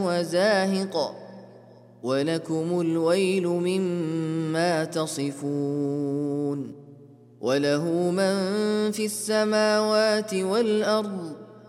وزاهق ولكم الويل مما تصفون وله من في السماوات والأرض